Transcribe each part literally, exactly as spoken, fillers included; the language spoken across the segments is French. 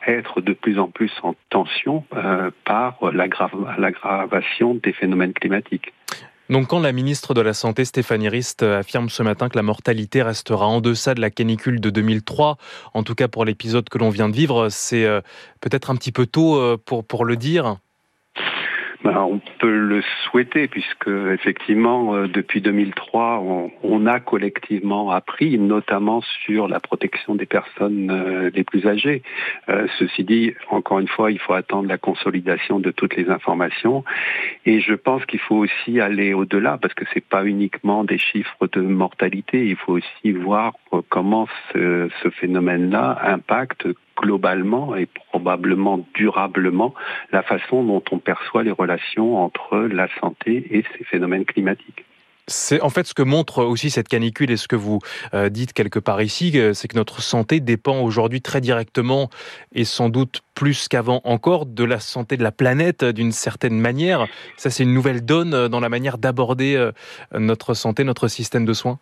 être de plus en plus en tension euh, par l'aggra- l'aggravation des phénomènes climatiques. Donc quand la ministre de la Santé, Stéphanie Rist, affirme ce matin que la mortalité restera en deçà de la canicule de deux mille trois, en tout cas pour l'épisode que l'on vient de vivre, c'est euh, peut-être un petit peu tôt euh, pour, pour le dire. Ben, on peut le souhaiter puisque effectivement euh, depuis deux mille trois on, on a collectivement appris notamment sur la protection des personnes euh, les plus âgées. Euh, ceci dit, encore une fois, il faut attendre la consolidation de toutes les informations et je pense qu'il faut aussi aller au-delà parce que c'est pas uniquement des chiffres de mortalité, il faut aussi voir euh, comment ce, ce phénomène-là impacte globalement et probablement durablement la façon dont on perçoit les relations entre la santé et ces phénomènes climatiques. C'est en fait ce que montre aussi cette canicule et ce que vous euh, dites quelque part ici, c'est que notre santé dépend aujourd'hui très directement et sans doute plus qu'avant encore de la santé de la planète d'une certaine manière. Ça, c'est une nouvelle donne dans la manière d'aborder euh, notre santé, notre système de soins.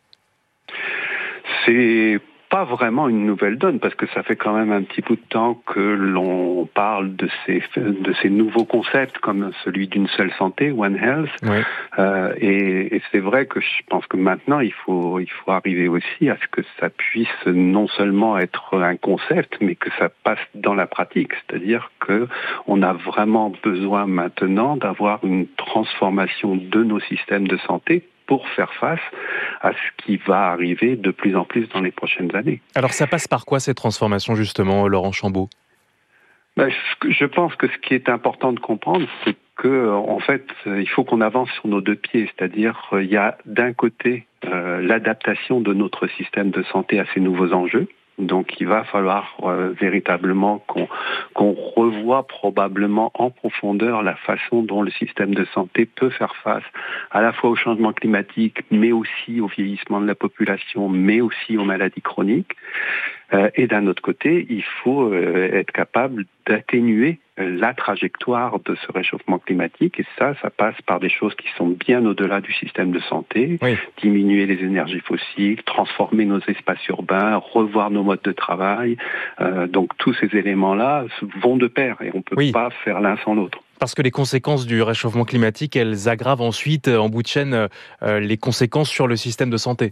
C'est pas vraiment une nouvelle donne parce que ça fait quand même un petit bout de temps que l'on parle de ces de ces nouveaux concepts comme celui d'une seule santé, One Health. Oui. Euh, et, et c'est vrai que je pense que maintenant il faut il faut arriver aussi à ce que ça puisse non seulement être un concept, mais que ça passe dans la pratique. C'est-à-dire que on a vraiment besoin maintenant d'avoir une transformation de nos systèmes de santé pour faire face à ce qui va arriver de plus en plus dans les prochaines années. Alors ça passe par quoi cette transformation justement, Laurent Chambaud ? Ben, je pense que ce qui est important de comprendre, c'est que en fait, il faut qu'on avance sur nos deux pieds. C'est-à-dire, il y a d'un côté euh, l'adaptation de notre système de santé à ces nouveaux enjeux. Donc, il va falloir euh, véritablement qu'on, qu'on revoie probablement en profondeur la façon dont le système de santé peut faire face à la fois au changement climatique, mais aussi au vieillissement de la population, mais aussi aux maladies chroniques. Euh, et d'un autre côté, il faut euh, être capable d'atténuer la trajectoire de ce réchauffement climatique. Et ça, ça passe par des choses qui sont bien au-delà du système de santé. Oui. Diminuer les énergies fossiles, transformer nos espaces urbains, revoir nos modes de travail. Euh, donc tous ces éléments-là vont de pair et on ne peut oui. pas faire l'un sans l'autre. Parce que les conséquences du réchauffement climatique, elles aggravent ensuite, en bout de chaîne, euh, les conséquences sur le système de santé.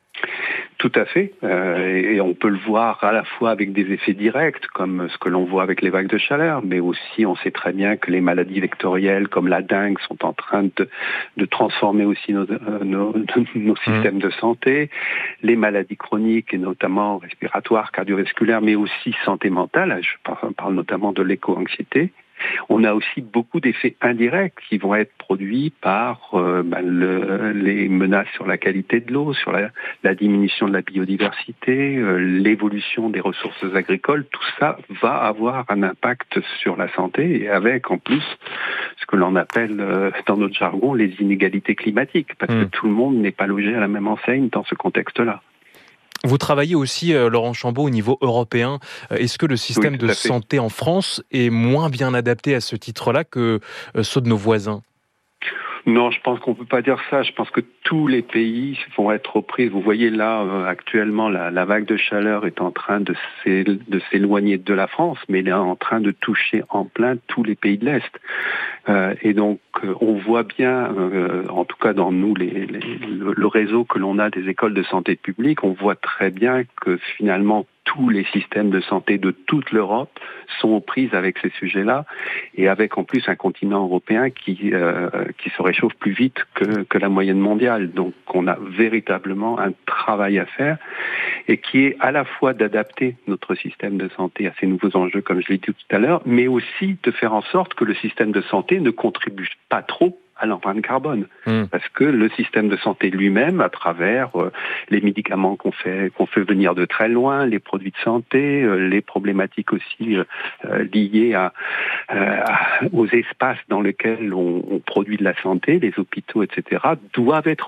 Tout à fait, euh, et on peut le voir à la fois avec des effets directs, comme ce que l'on voit avec les vagues de chaleur, mais aussi on sait très bien que les maladies vectorielles, comme la dengue, sont en train de, de transformer aussi nos, euh, nos, nos systèmes mmh. de santé, les maladies chroniques, et notamment respiratoires, cardiovasculaires, mais aussi santé mentale, je parle, parle notamment de l'éco-anxiété. On a aussi beaucoup d'effets indirects qui vont être produits par euh, ben, le, les menaces sur la qualité de l'eau, sur la, la diminution de la biodiversité, euh, l'évolution des ressources agricoles. Tout ça va avoir un impact sur la santé et avec en plus ce que l'on appelle euh, dans notre jargon les inégalités climatiques, parce mmh. que tout le monde n'est pas logé à la même enseigne dans ce contexte-là. Vous travaillez aussi, euh, Laurent Chambaud, au niveau européen. Est-ce que le système oui, de santé en France est moins bien adapté à ce titre-là que euh, ceux de nos voisins ? Non, je pense qu'on ne peut pas dire ça. Je pense que tous les pays vont être aux prises. Vous voyez là, euh, actuellement, la, la vague de chaleur est en train de, de s'éloigner de la France, mais elle est en train de toucher en plein tous les pays de l'Est. Euh, et donc, euh, on voit bien, euh, en tout cas dans nous, les, les, le, le réseau que l'on a des écoles de santé publique, on voit très bien que finalement, tous les systèmes de santé de toute l'Europe sont aux prises avec ces sujets-là et avec en plus un continent européen qui euh, qui se réchauffe plus vite que, que la moyenne mondiale. Donc on a véritablement un travail à faire et qui est à la fois d'adapter notre système de santé à ces nouveaux enjeux, comme je l'ai dit tout à l'heure, mais aussi de faire en sorte que le système de santé ne contribue pas trop à l'empreinte carbone. Mmh. Parce que le système de santé lui-même, à travers euh, les médicaments qu'on fait, qu'on fait venir de très loin, les produits de santé, euh, les problématiques aussi euh, liées à, euh, aux espaces dans lesquels on, on produit de la santé, les hôpitaux, et cetera, doivent être revus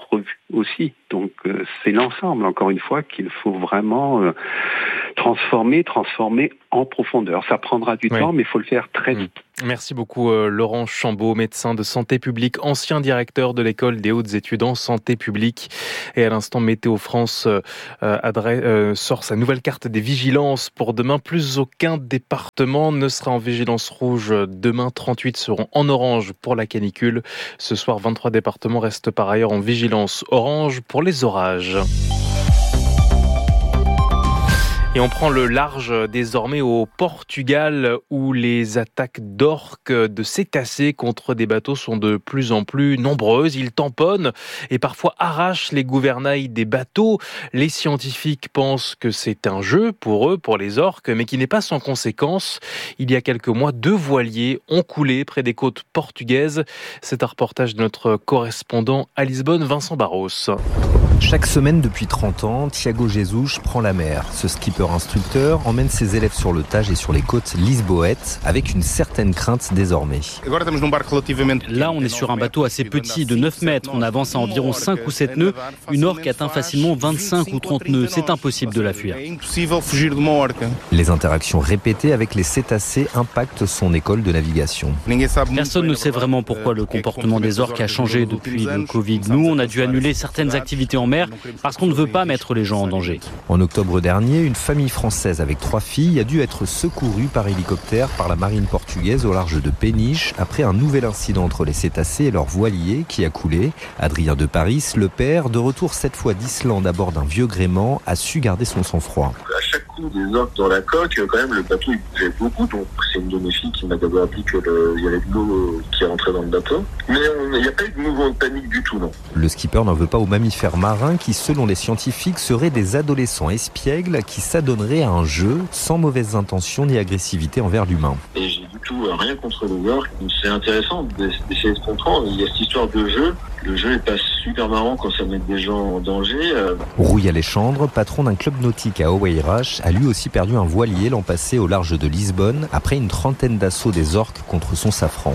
aussi. Donc euh, c'est l'ensemble, encore une fois, qu'il faut vraiment euh, transformer, transformer en profondeur. Ça prendra du oui. temps, mais il faut le faire très vite. Merci beaucoup euh, Laurent Chambaud, médecin de santé publique, ancien directeur de l'école des hautes études en santé publique. Et à l'instant, Météo France euh, adresse, euh, sort sa nouvelle carte des vigilances pour demain. Plus aucun département ne sera en vigilance rouge. Demain, trente-huit seront en orange pour la canicule. Ce soir, vingt-trois départements restent par ailleurs en vigilance orange pour les orages. Et on prend le large désormais au Portugal où les attaques d'orques, de cétacés contre des bateaux sont de plus en plus nombreuses. Ils tamponnent et parfois arrachent les gouvernails des bateaux. Les scientifiques pensent que c'est un jeu pour eux, pour les orques, mais qui n'est pas sans conséquences. Il y a quelques mois, deux voiliers ont coulé près des côtes portugaises. C'est un reportage de notre correspondant à Lisbonne, Vincent Barros. Chaque semaine depuis trente ans, Tiago Jesus prend la mer. Ce skipper instructeur emmène ses élèves sur le Tage et sur les côtes lisboètes avec une certaine crainte désormais. Là, on est sur un bateau assez petit de neuf mètres. On avance à environ cinq ou sept nœuds. Une orque atteint facilement vingt-cinq ou trente nœuds. C'est impossible de la fuir. Les interactions répétées avec les cétacés impactent son école de navigation. Personne ne sait vraiment pourquoi le comportement des orques a changé depuis le Covid. Nous, on a dû annuler certaines activités en mer parce qu'on ne veut pas mettre les gens en danger. En octobre dernier, une famille française avec trois filles a dû être secourue par hélicoptère par la marine portugaise au large de Péniche après un nouvel incident entre les cétacés et leur voilier qui a coulé. Adrien de Paris, le père, de retour cette fois d'Islande à bord d'un vieux gréement, a su garder son sang-froid. À chaque coup des orques dans la coque, quand même le bateau il bougeait beaucoup, donc c'est une de mes filles qui m'a d'abord dit qu'il y avait de l'eau qui rentrait dans le bateau. Mais il n'y a pas eu de mouvement de panique du tout, non. Le skipper n'en veut pas aux mammifères marins qui, selon les scientifiques, seraient des adolescents espiègles qui s'adonneraient à un jeu sans mauvaises intentions ni agressivité envers l'humain. Et j'ai du tout rien contre les orques, c'est intéressant d'essayer de comprendre. Il y a cette histoire de jeu. Le jeu n'est pas super marrant quand ça met des gens en danger. Rouy Alexandre, patron d'un club nautique à Oeiras, a lui aussi perdu un voilier l'an passé au large de Lisbonne après une trentaine d'assauts des orques contre son safran.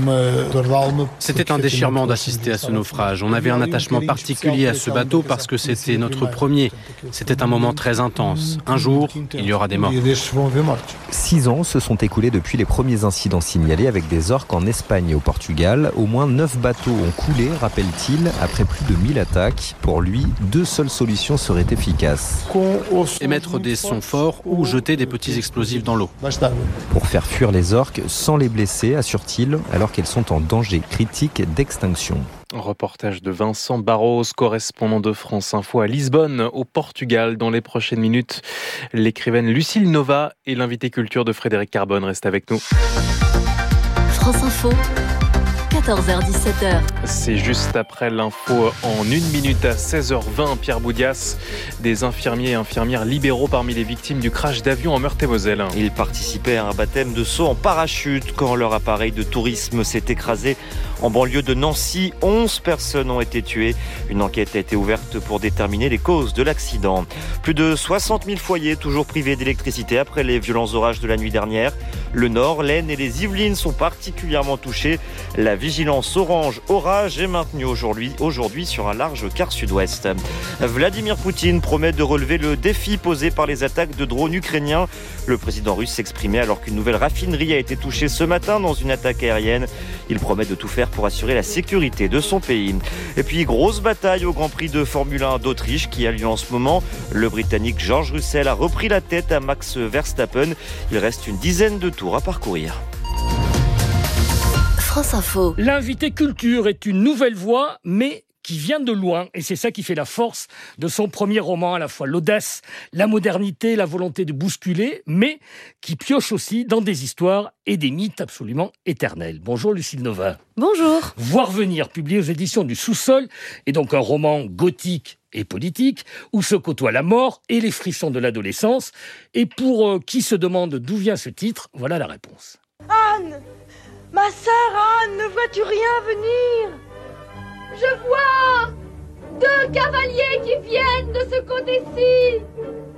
C'était un déchirement d'assister à ce naufrage. On avait un attachement particulier à ce bateau parce que c'était notre premier. C'était un moment très intense. Un jour, il y aura des morts. Six ans se sont écoulés depuis les premiers incidents signalés avec des orques en Espagne et au Portugal. Au moins neuf bateaux ont coulé, rappelle-t-il, après plus de mille attaques. Pour lui, deux seules solutions seraient efficaces. Émettre des sons forts ou jeter des petits explosifs dans l'eau. Pour faire fuir les orques sans les blesser, assure-t-il, alors qu'elles sont en danger critique d'extinction. Reportage de Vincent Barros, correspondant de France Info à Lisbonne, au Portugal. Dans les prochaines minutes, l'écrivaine Lucille Nova et l'invité culture de Frédéric Carbone. Reste avec nous. France Info. quatorze heures dix-sept heures. C'est juste après l'info en une minute à seize heures vingt. Pierre Boudias, des infirmiers et infirmières libéraux parmi les victimes du crash d'avion en Meurthe-et-Moselle. Ils participaient à un baptême de saut en parachute quand leur appareil de tourisme s'est écrasé en banlieue de Nancy. onze personnes ont été tuées. Une enquête a été ouverte pour déterminer les causes de l'accident. Plus de soixante mille foyers toujours privés d'électricité après les violents orages de la nuit dernière. Le Nord, l'Aisne et les Yvelines sont particulièrement touchés. La vigilance orange orage est maintenue aujourd'hui, aujourd'hui sur un large quart sud-ouest. Vladimir Poutine promet de relever le défi posé par les attaques de drones ukrainiens. Le président russe s'exprimait alors qu'une nouvelle raffinerie a été touchée ce matin dans une attaque aérienne. Il promet de tout faire pour assurer la sécurité de son pays. Et puis, grosse bataille au Grand Prix de Formule un d'Autriche qui a lieu en ce moment. Le Britannique George Russell a repris la tête à Max Verstappen. Il reste une dizaine de tours à parcourir. France Info. L'invité culture est une nouvelle voix, mais qui vient de loin, et c'est ça qui fait la force de son premier roman, à la fois l'audace, la modernité, la volonté de bousculer, mais qui pioche aussi dans des histoires et des mythes absolument éternels. Bonjour Lucille Nova. Bonjour. Voir venir, publié aux éditions du Sous-sol, est donc un roman gothique et politique, où se côtoient la mort et les frissons de l'adolescence. Et pour euh, qui se demande d'où vient ce titre, voilà la réponse. Anne, ma sœur Anne, ne vois-tu rien venir ? Je vois deux cavaliers qui viennent de ce côté-ci.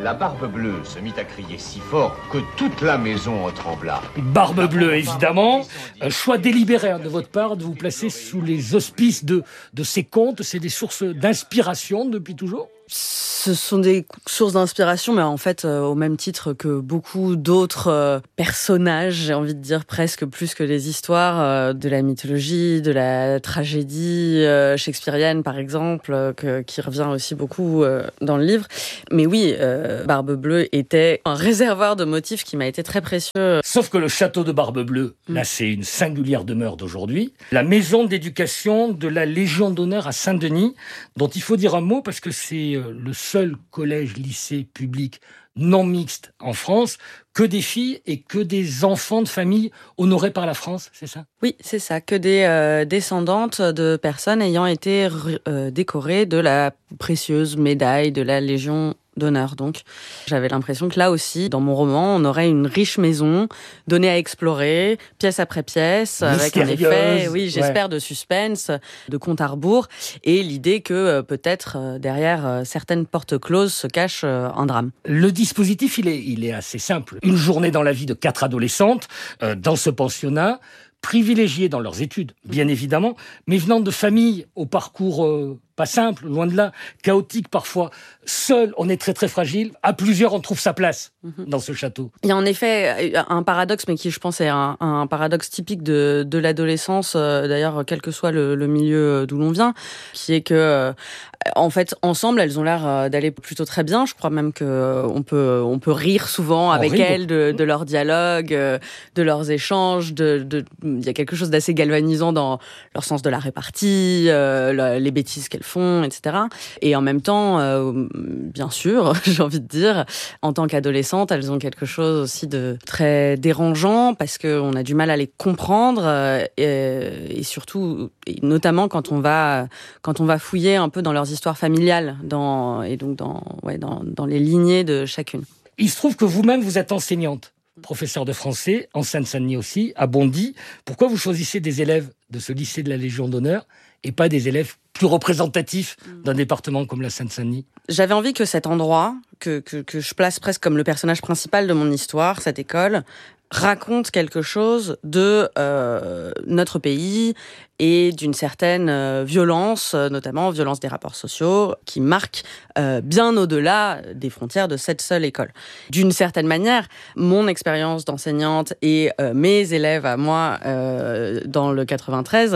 La Barbe Bleue se mit à crier si fort que toute la maison en trembla. Barbe Bleue, évidemment. Un choix délibéré hein, de votre part de vous placer sous les auspices de, de ces contes. C'est des sources d'inspiration depuis toujours ? Ce sont des sources d'inspiration, mais en fait, euh, au même titre que beaucoup d'autres euh, personnages, j'ai envie de dire presque plus que les histoires euh, de la mythologie, de la tragédie euh, shakespearienne, par exemple, euh, que, qui revient aussi beaucoup euh, dans le livre. Mais oui, euh, Barbe Bleue était un réservoir de motifs qui m'a été très précieux. Sauf que le château de Barbe Bleue, mmh. là, c'est une singulière demeure d'aujourd'hui. La maison d'éducation de la Légion d'honneur à Saint-Denis, dont il faut dire un mot parce que c'est le seul collège-lycée public non mixte en France, que des filles et que des enfants de famille honorés par la France, c'est ça ? Oui, c'est ça, que des euh, descendantes de personnes ayant été euh, décorées de la précieuse médaille de la Légion d'honneur. Donc, j'avais l'impression que là aussi, dans mon roman, on aurait une riche maison donnée à explorer, pièce après pièce, avec un effet, oui, j'espère, ouais. de suspense, de compte à rebours, et l'idée que euh, peut-être euh, derrière euh, certaines portes closes se cache euh, un drame. Le dispositif, il est, il est assez simple. Une journée dans la vie de quatre adolescentes, euh, dans ce pensionnat, privilégiées dans leurs études, bien évidemment, mais venant de familles au parcours euh, pas simple, loin de là, chaotique parfois. Seul, on est très très fragile. À plusieurs, on trouve sa place mmh. dans ce château. Il y a en effet un paradoxe, mais qui, je pense, est un, un paradoxe typique de, de l'adolescence, euh, d'ailleurs, quel que soit le, le milieu d'où l'on vient, qui est que, euh, en fait, ensemble, elles ont l'air d'aller plutôt très bien. Je crois même qu'on euh, peut, on peut rire souvent on avec elles de, de leurs dialogues, de leurs échanges. De, de, il y a quelque chose d'assez galvanisant dans leur sens de la répartie, euh, les bêtises qu'elles font, et cetera. Et en même temps, euh, bien sûr, j'ai envie de dire, en tant qu'adolescentes, elles ont quelque chose aussi de très dérangeant parce qu'on a du mal à les comprendre euh, et, et surtout, et notamment quand on va quand on va fouiller un peu dans leurs histoires familiales, dans et donc dans ouais dans dans les lignées de chacune. Il se trouve que vous-même vous êtes enseignante, professeure de français en Seine-Saint-Denis aussi, à Bondy. Pourquoi vous choisissez des élèves de ce lycée de la Légion d'honneur et pas des élèves plus représentatifs d'un département comme la Seine-Saint-Denis ? J'avais envie que cet endroit, que, que, que je place presque comme le personnage principal de mon histoire, cette école, raconte quelque chose de euh, notre pays et d'une certaine euh, violence, notamment violence des rapports sociaux, qui marque euh, bien au-delà des frontières de cette seule école. D'une certaine manière, mon expérience d'enseignante et euh, mes élèves à moi euh, dans le quatre-vingt-treize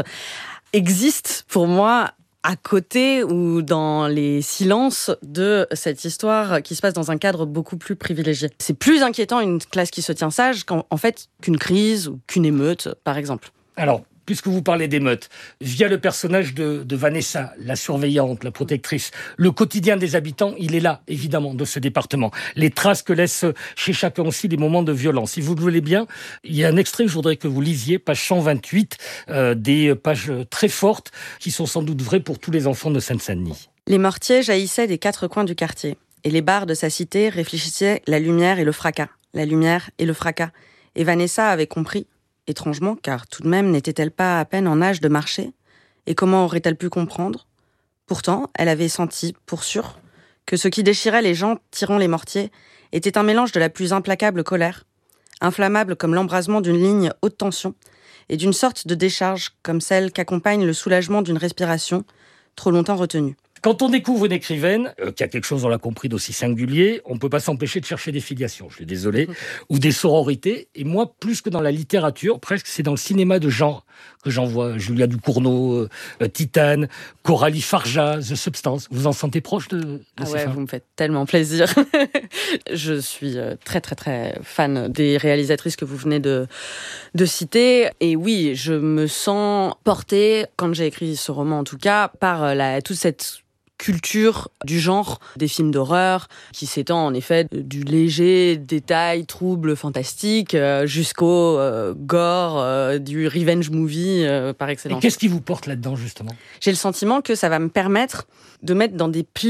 existe pour moi à côté ou dans les silences de cette histoire qui se passe dans un cadre beaucoup plus privilégié. C'est plus inquiétant une classe qui se tient sage qu'en en fait qu'une crise ou qu'une émeute, par exemple. Alors, puisque vous parlez d'émeutes, via le personnage de, de Vanessa, la surveillante, la protectrice, le quotidien des habitants, il est là, évidemment, de ce département. Les traces que laissent chez chacun aussi des moments de violence. Si vous le voulez bien, il y a un extrait que je voudrais que vous lisiez, page cent vingt-huit, euh, des pages très fortes qui sont sans doute vraies pour tous les enfants de Seine-Saint-Denis. Les mortiers jaillissaient des quatre coins du quartier, et les bars de sa cité réfléchissaient la lumière et le fracas, la lumière et le fracas. Et Vanessa avait compris, étrangement, car tout de même n'était-elle pas à peine en âge de marcher ? Et comment aurait-elle pu comprendre ? Pourtant, elle avait senti, pour sûr, que ce qui déchirait les gens tirant les mortiers était un mélange de la plus implacable colère, inflammable comme l'embrasement d'une ligne haute tension, et d'une sorte de décharge comme celle qu'accompagne le soulagement d'une respiration trop longtemps retenue. Quand on découvre une écrivaine, euh, qui a quelque chose, on l'a compris, d'aussi singulier, on ne peut pas s'empêcher de chercher des filiations, je suis désolé, ou des sororités. Et moi, plus que dans la littérature, presque, c'est dans le cinéma de genre que j'en vois. Julia Ducournau, euh, Titane, Coralie Farja, The Substance. Vous en sentez proche de, de ah ces ouais, femmes ? Vous me faites tellement plaisir. Je suis très, très, très fan des réalisatrices que vous venez de, de citer. Et oui, je me sens portée, quand j'ai écrit ce roman en tout cas, par la, toute cette culture du genre des films d'horreur qui s'étend en effet du léger détail trouble fantastique euh, jusqu'au euh, gore euh, du revenge movie euh, par excellence. Et qu'est-ce qui vous porte là-dedans justement ? J'ai le sentiment que ça va me permettre de mettre dans des plis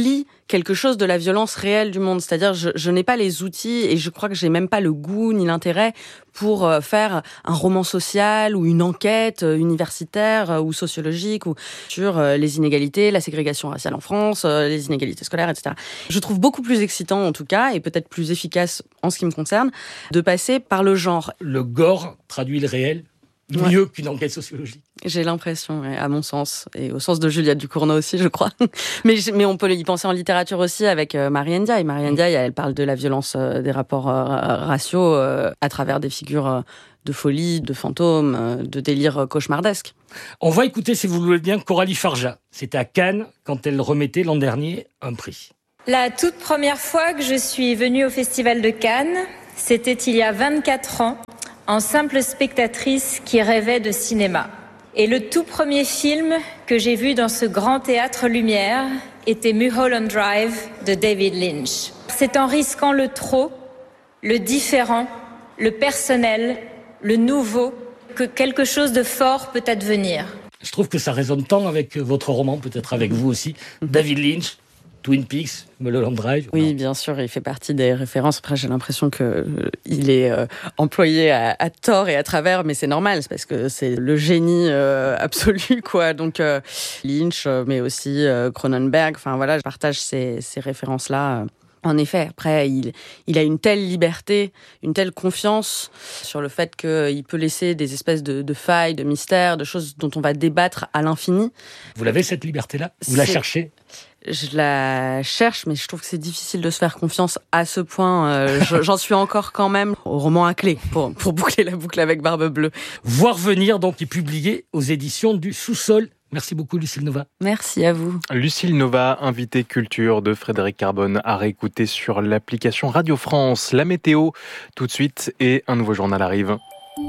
quelque chose de la violence réelle du monde. C'est-à-dire, je, je n'ai pas les outils et je crois que j'ai même pas le goût ni l'intérêt pour faire un roman social ou une enquête universitaire ou sociologique ou sur les inégalités, la ségrégation raciale en France, les inégalités scolaires, et cetera. Je trouve beaucoup plus excitant, en tout cas, et peut-être plus efficace en ce qui me concerne, de passer par le genre. Le gore traduit le réel mieux ouais. qu'une enquête sociologique. J'ai l'impression, à mon sens, et au sens de Juliette Ducournau aussi, je crois. Mais, mais on peut y penser en littérature aussi avec Marianne Ndiaye. Marianne Ndiaye, elle parle de la violence des rapports raciaux à travers des figures de folie, de fantômes, de délire cauchemardesque. On va écouter, si vous le voulez bien, Coralie Farja. C'était à Cannes, quand elle remettait l'an dernier un prix. La toute première fois que je suis venue au Festival de Cannes, c'était il y a vingt-quatre ans, en simple spectatrice qui rêvait de cinéma. Et le tout premier film que j'ai vu dans ce grand théâtre Lumière était Mulholland Drive de David Lynch. C'est en risquant le trop, le différent, le personnel, le nouveau, que quelque chose de fort peut advenir. Je trouve que ça résonne tant avec votre roman, peut-être avec vous aussi, David Lynch. Twin Peaks, Mulholland Drive. Oui, bien sûr, il fait partie des références. Après, j'ai l'impression qu'il euh, est euh, employé à, à tort et à travers, mais c'est normal, c'est parce que c'est le génie euh, absolu, quoi. Donc, euh, Lynch, euh, mais aussi euh, Cronenberg. Enfin, voilà, je partage ces, ces références-là. En effet, après, il, il a une telle liberté, une telle confiance sur le fait qu'il peut laisser des espèces de, de failles, de mystères, de choses dont on va débattre à l'infini. Vous l'avez, cette liberté-là ? Vous c'est... la cherchez ? Je la cherche, mais je trouve que c'est difficile de se faire confiance à ce point. Euh, j'en suis encore quand même au roman à clé, pour, pour boucler la boucle avec Barbe Bleue. Voir venir, donc, est publié aux éditions du Sous-sol. Merci beaucoup, Lucille Nova. Merci à vous. Lucille Nova, invitée culture de Frédéric Carbone, à réécouter sur l'application Radio France. La météo, tout de suite, et un nouveau journal arrive.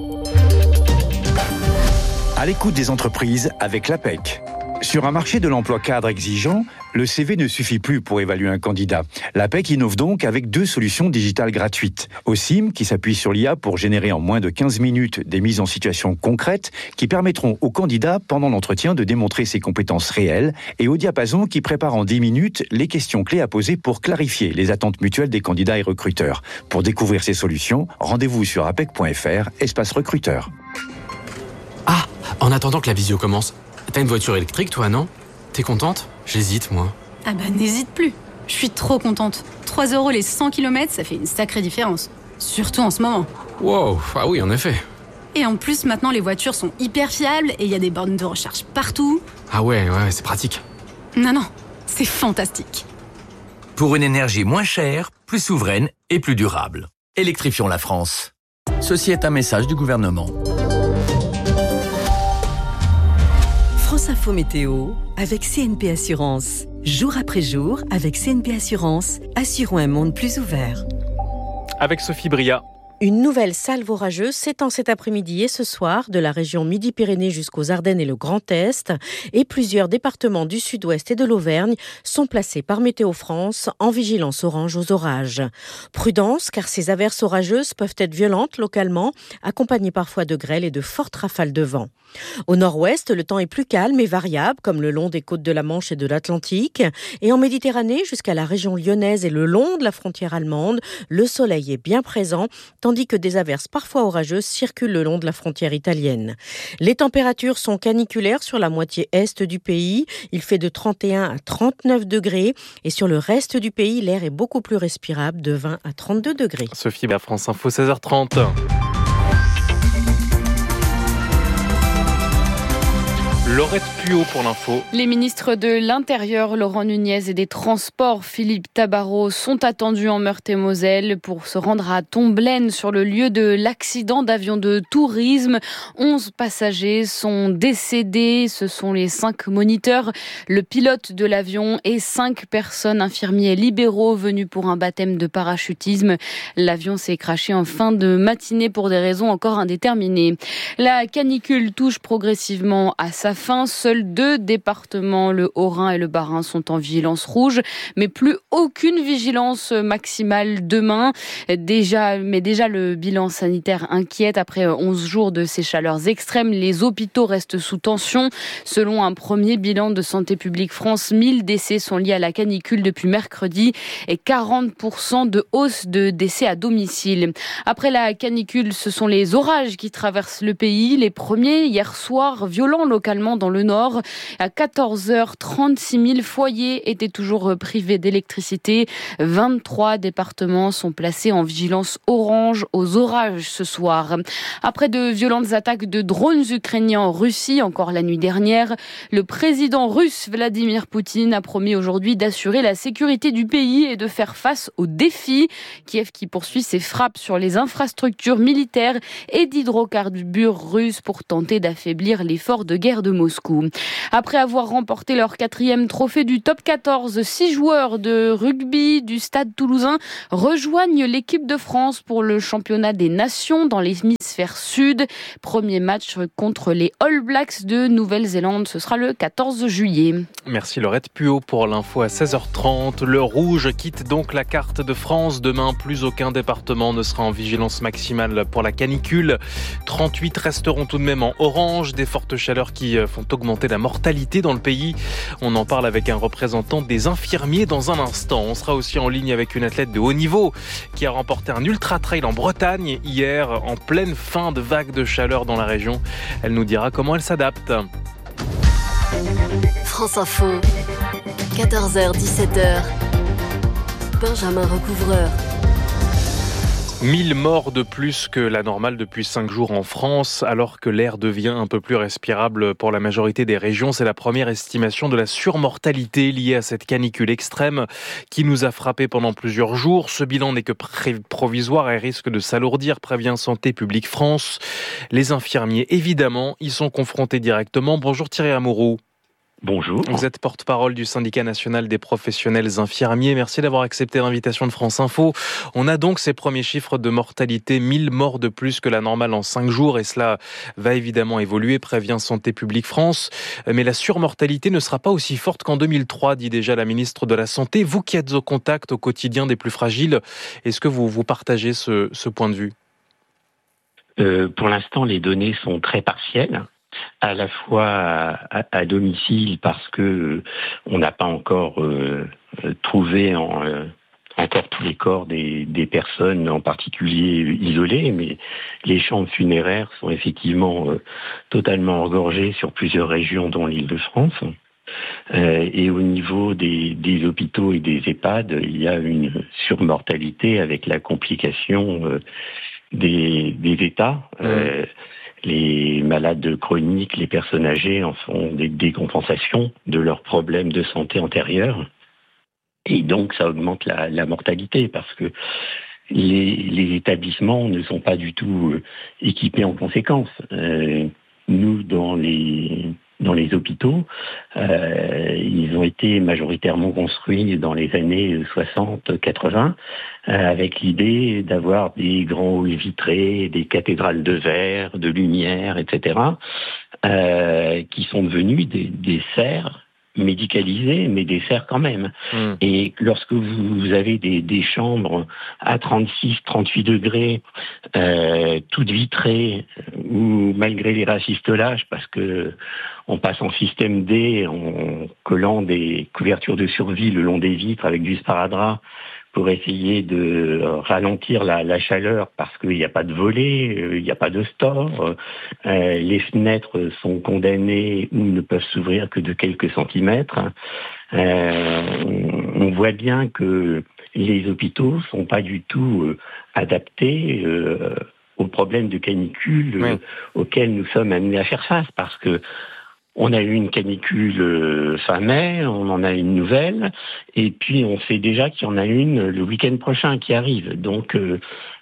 À l'écoute des entreprises avec l'A P E C. Sur un marché de l'emploi cadre exigeant, le C V ne suffit plus pour évaluer un candidat. L'A P E C innove donc avec deux solutions digitales gratuites. Au S I M, qui s'appuie sur l'I A pour générer en moins de quinze minutes des mises en situation concrètes qui permettront au candidat, pendant l'entretien, de démontrer ses compétences réelles, et au Diapason, qui prépare en dix minutes les questions clés à poser pour clarifier les attentes mutuelles des candidats et recruteurs. Pour découvrir ces solutions, rendez-vous sur apec point f r, espace recruteur. Ah, en attendant que la visio commence, t'as une voiture électrique, toi, non ? T'es contente ? J'hésite, moi. Ah bah, n'hésite plus. Je suis trop contente. trois euros les cent kilomètres, ça fait une sacrée différence. Surtout en ce moment. Wow, ah oui, en effet. Et en plus, maintenant, les voitures sont hyper fiables et il y a des bornes de recharge partout. Ah ouais, ouais, c'est pratique. Non, non, c'est fantastique. Pour une énergie moins chère, plus souveraine et plus durable. Électrifions la France. Ceci est un message du gouvernement. France Info Météo avec C N P Assurance. Jour après jour, avec C N P Assurance, assurons un monde plus ouvert. Avec Sophie Bria. Une nouvelle salve orageuse s'étend cet après-midi et ce soir de la région Midi-Pyrénées jusqu'aux Ardennes et le Grand Est, et plusieurs départements du Sud-Ouest et de l'Auvergne sont placés par Météo France en vigilance orange aux orages. Prudence, car ces averses orageuses peuvent être violentes localement, accompagnées parfois de grêle et de fortes rafales de vent. Au nord-ouest, le temps est plus calme et variable, comme le long des côtes de la Manche et de l'Atlantique. Et en Méditerranée, jusqu'à la région lyonnaise et le long de la frontière allemande, le soleil est bien présent, tandis que des averses parfois orageuses circulent le long de la frontière italienne. Les températures sont caniculaires sur la moitié est du pays. Il fait de trente et un à trente-neuf degrés. Et sur le reste du pays, l'air est beaucoup plus respirable, de vingt à trente-deux degrés. Sophie, à France Info, seize heures trente. Laurette Puot pour l'info. Les ministres de l'Intérieur, Laurent Nunez, et des Transports, Philippe Tabarot, sont attendus en Meurthe-et-Moselle pour se rendre à Tomblaine sur le lieu de l'accident d'avion de tourisme. Onze passagers sont décédés. Ce sont les cinq moniteurs, le pilote de l'avion et cinq personnes, infirmiers libéraux, venus pour un baptême de parachutisme. L'avion s'est crashé en fin de matinée pour des raisons encore indéterminées. La canicule touche progressivement à sa fin. Seul seuls deux départements, le Haut-Rhin et le Bas-Rhin, sont en vigilance rouge, mais plus aucune vigilance maximale demain. Déjà, mais déjà, le bilan sanitaire inquiète. Après onze jours de ces chaleurs extrêmes, les hôpitaux restent sous tension. Selon un premier bilan de Santé publique France, mille décès sont liés à la canicule depuis mercredi et quarante pour cent de hausse de décès à domicile. Après la canicule, ce sont les orages qui traversent le pays. Les premiers, hier soir, violents localement dans le nord. À quatorze heures, trente-six mille foyers étaient toujours privés d'électricité. vingt-trois départements sont placés en vigilance orange aux orages ce soir. Après de violentes attaques de drones ukrainiens en Russie, encore la nuit dernière, le président russe Vladimir Poutine a promis aujourd'hui d'assurer la sécurité du pays et de faire face aux défis. Kiev qui poursuit ses frappes sur les infrastructures militaires et d'hydrocarbures russes pour tenter d'affaiblir l'effort de guerre de Moscou. Après avoir remporté leur quatrième trophée du top quatorze, six joueurs de rugby du Stade toulousain rejoignent l'équipe de France pour le championnat des nations dans l'hémisphère sud. Premier match contre les All Blacks de Nouvelle-Zélande, ce sera le quatorze juillet. Merci Laurette Puot pour l'info à seize heures trente. Le rouge quitte donc la carte de France. Demain, plus aucun département ne sera en vigilance maximale pour la canicule. trente-huit resteront tout de même en orange. Des fortes chaleurs qui font augmenter la mortalité dans le pays. On en parle avec un représentant des infirmiers dans un instant. On sera aussi en ligne avec une athlète de haut niveau qui a remporté un ultra-trail en Bretagne hier, en pleine fin de vague de chaleur dans la région. Elle nous dira comment elle s'adapte. France Info, quatorze heures dix-sept heures. Benjamin Recouvreur. mille morts de plus que la normale depuis cinq jours en France, alors que l'air devient un peu plus respirable pour la majorité des régions. C'est la première estimation de la surmortalité liée à cette canicule extrême qui nous a frappé pendant plusieurs jours. Ce bilan n'est que pré- provisoire et risque de s'alourdir, prévient Santé publique France. Les infirmiers, évidemment, y sont confrontés directement. Bonjour Thierry Amouroux. Bonjour. Vous êtes porte-parole du syndicat national des professionnels infirmiers. Merci d'avoir accepté l'invitation de France Info. On a donc ces premiers chiffres de mortalité, mille morts de plus que la normale en cinq jours et cela va évidemment évoluer, prévient Santé publique France. Mais la surmortalité ne sera pas aussi forte qu'en deux mille trois, dit déjà la ministre de la Santé. Vous qui êtes au contact au quotidien des plus fragiles, est-ce que vous, vous partagez ce, ce point de vue ? euh, Pour l'instant, les données sont très partielles. À la fois à, à domicile parce que euh, on n'a pas encore euh, trouvé en, euh, encore tous les corps des, des personnes, en particulier isolées, mais les chambres funéraires sont effectivement euh, totalement engorgées sur plusieurs régions, dont l'Île-de-France. Euh, et au niveau des, des hôpitaux et des EHPAD, il y a une surmortalité avec la complication euh, des, des états. Euh, Les malades chroniques, les personnes âgées en font des décompensations de leurs problèmes de santé antérieurs. Et donc, ça augmente la, la mortalité parce que les, les établissements ne sont pas du tout équipés en conséquence. Euh, nous, dans les... Dans les hôpitaux, euh, ils ont été majoritairement construits dans les années soixante quatre-vingts euh, avec l'idée d'avoir des grands halls vitrés, des cathédrales de verre, de lumière, et cetera, euh, qui sont devenus des, des serres médicalisés, mais des serres quand même. Mmh. Et lorsque vous avez des, des chambres à trente-six, trente-huit degrés, euh, toutes vitrées, ou malgré les rafistolages, parce que on passe en système D, en collant des couvertures de survie le long des vitres avec du sparadrap, pour essayer de ralentir la, la chaleur parce qu'il n'y a pas de volets, il n'y a pas de store, euh, les fenêtres sont condamnées ou ne peuvent s'ouvrir que de quelques centimètres. Euh, on voit bien que les hôpitaux sont pas du tout euh, adaptés euh, aux problèmes de canicule oui. euh, auxquels nous sommes amenés à faire face, parce que on a eu une canicule fin mai, on en a une nouvelle, et puis on sait déjà qu'il y en a une le week-end prochain qui arrive. Donc euh,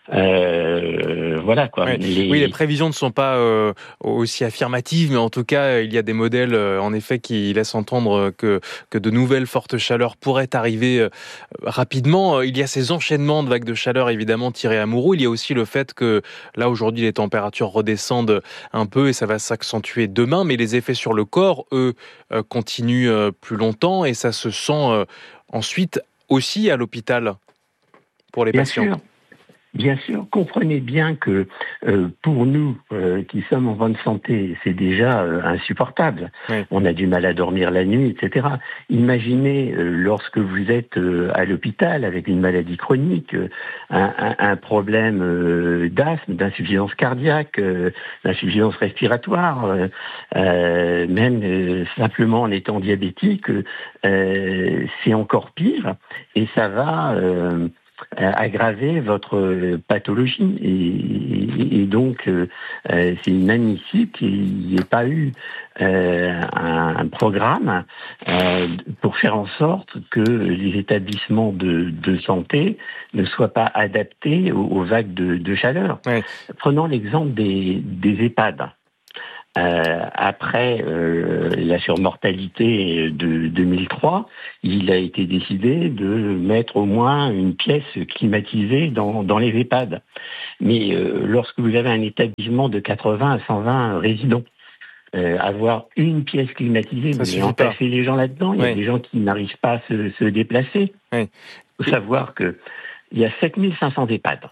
Euh, voilà quoi. Ouais. Les... Oui, les prévisions ne sont pas euh, aussi affirmatives, mais en tout cas, il y a des modèles, euh, en effet, qui laissent entendre que, que de nouvelles fortes chaleurs pourraient arriver euh, rapidement. Il y a ces enchaînements de vagues de chaleur, évidemment, tirés à Mourou. Il y a aussi le fait que, là, aujourd'hui, les températures redescendent un peu et ça va s'accentuer demain, mais les effets sur le corps, eux, euh, continuent euh, plus longtemps et ça se sent euh, ensuite aussi à l'hôpital pour les Bien patients. Sûr. Bien sûr, comprenez bien que euh, pour nous euh, qui sommes en bonne santé, c'est déjà euh, insupportable. Oui. On a du mal à dormir la nuit, et cetera. Imaginez euh, lorsque vous êtes euh, à l'hôpital avec une maladie chronique, euh, un, un, un problème euh, d'asthme, d'insuffisance cardiaque, euh, d'insuffisance respiratoire, euh, euh, même euh, simplement en étant diabétique, euh, c'est encore pire et ça va... Euh, aggraver votre pathologie et, et donc euh, c'est inadmissible qu'il n'y ait pas eu euh, un, un programme euh, pour faire en sorte que les établissements de, de santé ne soient pas adaptés aux, aux vagues de, de chaleur. Oui. Prenons l'exemple des, des EHPAD. Euh, après euh, la surmortalité de deux mille trois, il a été décidé de mettre au moins une pièce climatisée dans, dans les EHPAD. Mais euh, lorsque vous avez un établissement de quatre-vingts à cent vingt résidents, euh, avoir une pièce climatisée, vous allez entasser les gens là-dedans. Il y a oui. des gens qui n'arrivent pas à se, se déplacer. Il oui. faut savoir qu'il y a sept mille cinq cents EHPAD,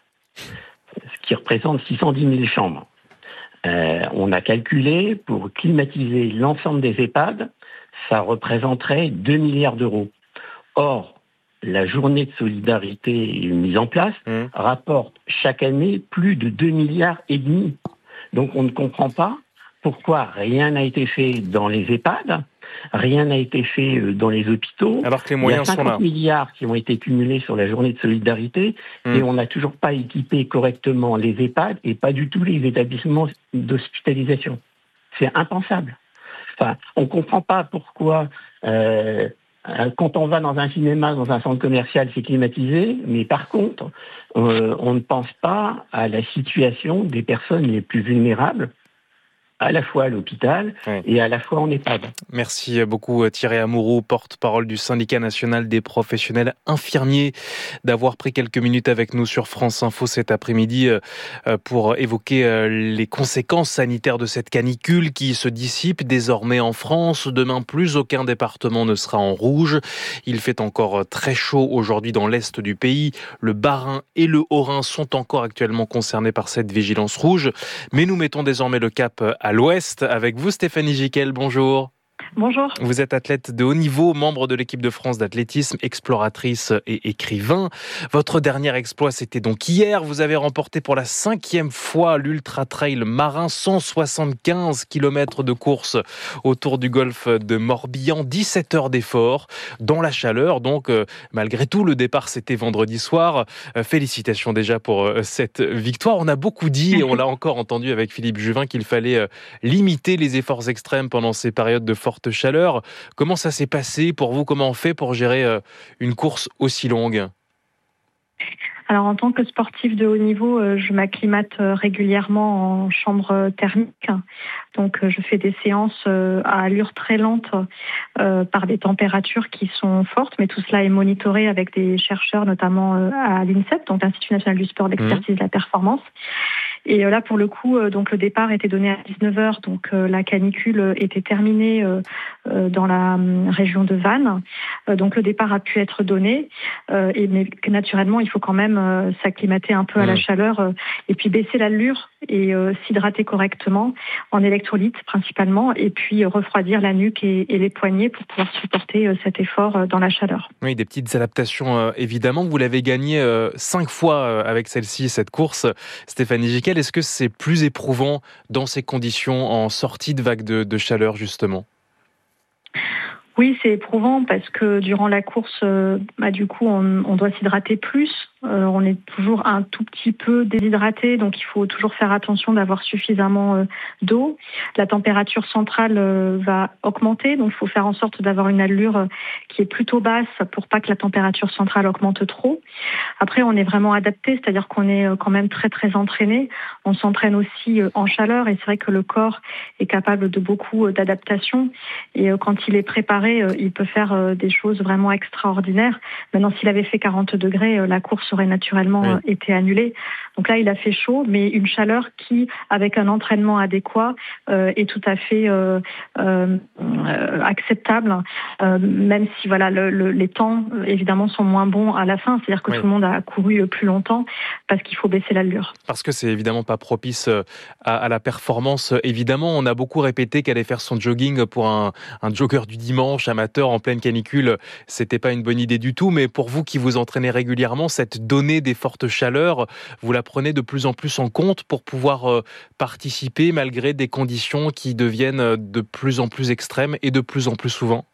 ce qui représente six cent dix mille chambres. Euh, on a calculé, pour climatiser l'ensemble des EHPAD, ça représenterait deux milliards d'euros. Or, la journée de solidarité mise en place mmh. rapporte chaque année plus de deux milliards et demi. Donc on ne comprend pas pourquoi rien n'a été fait dans les EHPAD, rien n'a été fait dans les hôpitaux. Alors que les moyens sont là. Il y a cinquante milliards qui ont été cumulés sur la journée de solidarité mmh. et on n'a toujours pas équipé correctement les EHPAD et pas du tout les établissements d'hospitalisation. C'est impensable. Enfin, on ne comprend pas pourquoi euh, quand on va dans un cinéma, dans un centre commercial, c'est climatisé, mais par contre, euh, on ne pense pas à la situation des personnes les plus vulnérables, à la fois à l'hôpital oui. et à la fois en EHPAD. Merci beaucoup Thierry Amouroux, porte-parole du syndicat national des professionnels infirmiers, d'avoir pris quelques minutes avec nous sur France Info cet après-midi pour évoquer les conséquences sanitaires de cette canicule qui se dissipe désormais en France. Demain, plus aucun département ne sera en rouge. Il fait encore très chaud aujourd'hui dans l'est du pays. Le Bas-Rhin et le Haut-Rhin sont encore actuellement concernés par cette vigilance rouge. Mais nous mettons désormais le cap à l'ouest avec vous Stéphanie Giquel, bonjour. Bonjour. Vous êtes athlète de haut niveau, membre de l'équipe de France d'athlétisme, exploratrice et écrivain. Votre dernier exploit, c'était donc hier. Vous avez remporté pour la cinquième fois l'Ultra Trail marin, cent soixante-quinze kilomètres de course autour du golfe de Morbihan, dix-sept heures d'effort dans la chaleur. Donc, euh, malgré tout, le départ, c'était vendredi soir. Euh, félicitations déjà pour euh, cette victoire. On a beaucoup dit, et on l'a encore entendu avec Philippe Juvin, qu'il fallait euh, limiter les efforts extrêmes pendant ces périodes de forte chaleur. Comment ça s'est passé pour vous? Comment on fait pour gérer euh, une course aussi longue? Alors en tant que sportif de haut niveau, euh, je m'acclimate euh, régulièrement en chambre euh, thermique. Donc euh, je fais des séances euh, à allure très lente euh, par des températures qui sont fortes, mais tout cela est monitoré avec des chercheurs, notamment euh, à l'INSEP, donc l'Institut national du sport d'expertise mmh. de la performance. Et là, pour le coup, donc le départ était donné à dix-neuf heures, donc la canicule était terminée dans la région de Vannes. Donc le départ a pu être donné, et mais naturellement, il faut quand même s'acclimater un peu à la chaleur et puis baisser l'allure et s'hydrater correctement en électrolytes principalement, et puis refroidir la nuque et, et les poignets pour pouvoir supporter cet effort dans la chaleur. Oui, des petites adaptations évidemment. Vous l'avez gagné cinq fois avec celle-ci, cette course, Stéphanie Giquel. Est-ce que c'est plus éprouvant dans ces conditions en sortie de vague de, de chaleur, justement? Oui, c'est éprouvant parce que durant la course, euh, bah, du coup, on, on doit s'hydrater plus. Euh, on est toujours un tout petit peu déshydraté, donc il faut toujours faire attention d'avoir suffisamment euh, d'eau. La température centrale euh, va augmenter, donc il faut faire en sorte d'avoir une allure euh, qui est plutôt basse pour pas que la température centrale augmente trop. Après, on est vraiment adapté, c'est-à-dire qu'on est euh, quand même très très entraîné. On s'entraîne aussi euh, en chaleur et c'est vrai que le corps est capable de beaucoup euh, d'adaptation. Et euh, quand il est préparé, euh, il peut faire euh, des choses vraiment extraordinaires. Maintenant, s'il avait fait quarante degrés, euh, la course aurait naturellement oui. euh, été annulée. Donc là, il a fait chaud, mais une chaleur qui, avec un entraînement adéquat, euh, est tout à fait euh, euh, acceptable, euh, même si voilà le, le, les temps évidemment sont moins bons à la fin. C'est-à-dire que oui. tout le monde a couru plus longtemps parce qu'il faut baisser l'allure. Parce que c'est évidemment pas propice à, à la performance. Évidemment, on a beaucoup répété qu'elle allait faire son jogging pour un, un jogger du dimanche amateur en pleine canicule. C'était pas une bonne idée du tout. Mais pour vous qui vous entraînez régulièrement, cette donnée des fortes chaleurs, vous la prenez de plus en plus en compte pour pouvoir euh, participer malgré des conditions qui deviennent de plus en plus extrêmes et de plus en plus souvent?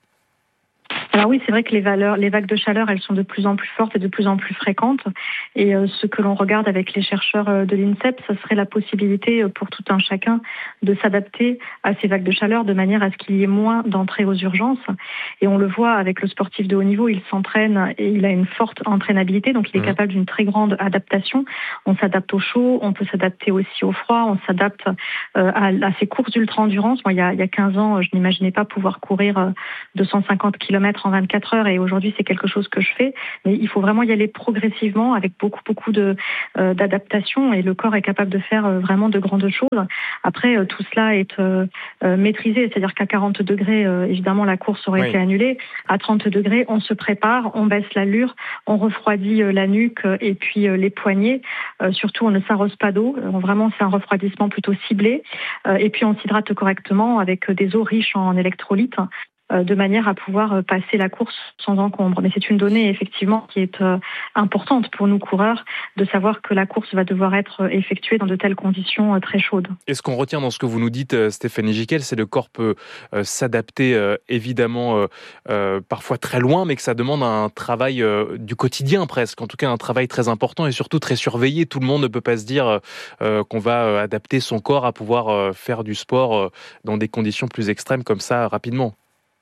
Alors oui, c'est vrai que les valeurs, les vagues de chaleur, elles sont de plus en plus fortes et de plus en plus fréquentes. Et euh, ce que l'on regarde avec les chercheurs euh, de l'INSEP, ce serait la possibilité euh, pour tout un chacun de s'adapter à ces vagues de chaleur de manière à ce qu'il y ait moins d'entrées aux urgences. Et on le voit avec le sportif de haut niveau, il s'entraîne et il a une forte entraînabilité, donc il est mmh. capable d'une très grande adaptation. On s'adapte au chaud, on peut s'adapter aussi au froid, on s'adapte euh, à, à ces courses d'ultra-endurance. Moi, il y a, il y a quinze ans, je n'imaginais pas pouvoir courir euh, deux cent cinquante kilomètres en vingt-quatre heures et aujourd'hui c'est quelque chose que je fais, mais il faut vraiment y aller progressivement avec beaucoup beaucoup de euh, d'adaptation et le corps est capable de faire euh, vraiment de grandes choses. Après euh, tout cela est euh, euh, maîtrisé, c'est-à-dire qu'à quarante degrés euh, évidemment la course aurait oui. été annulée. À trente degrés on se prépare, on baisse l'allure, on refroidit euh, la nuque euh, et puis euh, les poignets. Euh, surtout on ne s'arrose pas d'eau, euh, vraiment c'est un refroidissement plutôt ciblé euh, et puis on s'hydrate correctement avec euh, des eaux riches en électrolytes, de manière à pouvoir passer la course sans encombre. Mais c'est une donnée effectivement qui est euh, importante pour nous coureurs, de savoir que la course va devoir être effectuée dans de telles conditions euh, très chaudes. Et ce qu'on retient dans ce que vous nous dites, Stéphanie Gicquel, c'est que le corps peut euh, s'adapter euh, évidemment euh, euh, parfois très loin, mais que ça demande un travail euh, du quotidien presque, en tout cas un travail très important et surtout très surveillé. Tout le monde ne peut pas se dire euh, qu'on va euh, adapter son corps à pouvoir euh, faire du sport euh, dans des conditions plus extrêmes comme ça rapidement.